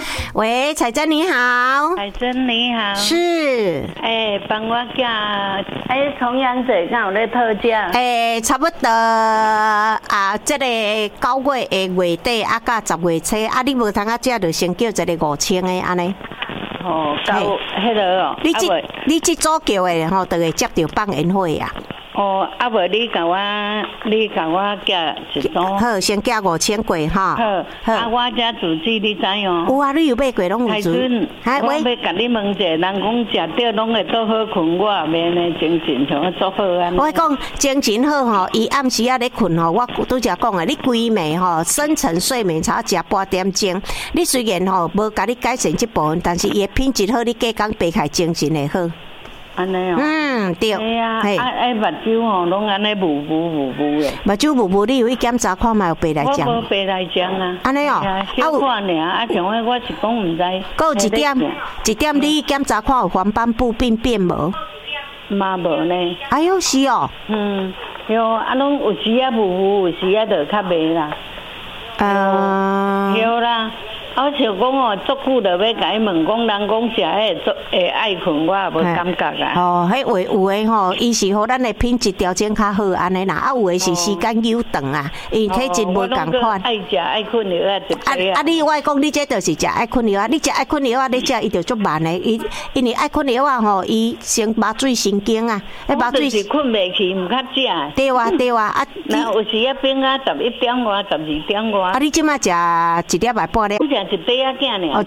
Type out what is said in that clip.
喂，彩珍你好。 彩珍你好。 是。 帮我寄重阳节敢有咧特价？ 差不多啊，这个9月的月底啊，到10月初啊，你无通啊，这就先叫一个5000的安尼。 哦，到迄个哦。 你这组叫的吼，就会接到放烟火啊。 哦，啊无你甲我寄一组。 好，先寄5000过哈。 好。啊，我这主机你知哦？ 有啊，你有买过拢有做。 我要甲你问者，人讲食着拢会倒好困，我也免呢精神像做好安。 我讲精神好吼，伊暗时啊咧困吼，我拄则讲的，你规暝吼深层睡眠才食半点钟。你虽然吼无甲你改善这部分，但是伊的品质好，你隔工爬起来精神会好。 安尼哦， 对， 系啊，目睭吼拢安尼雾的， 目睭雾，你有去检查看嘛？有白内障？ 我无白内障啊， 安尼哦， 小看尔，啊，像我是讲唔知。 还有一点，你检查看有黄斑部病变无？ 嘛无呢。 哎呦，是哦。 有啊，拢有时啊雾，有时啊就较袂啦。有啦。我像讲哦，足久就要甲伊问讲，人讲食迄会爱困，我也无感觉啊。 哦，迄话有诶吼，伊是互咱诶品质调整较好安尼啦，啊有诶是时间久长啊，因体质无共款。 爱食爱困药啊， 啊！你我讲你这就是食爱困药啊，你食爱困药啊，你食伊就足慢诶，因为爱困药啊吼，伊先麻醉神经啊， 麻醉是困袂去，唔较食。 对啊，啊！ 那有时啊，变啊11点外、12点外。 啊，你即摆食1粒半咧？ 一杯仔囝尔。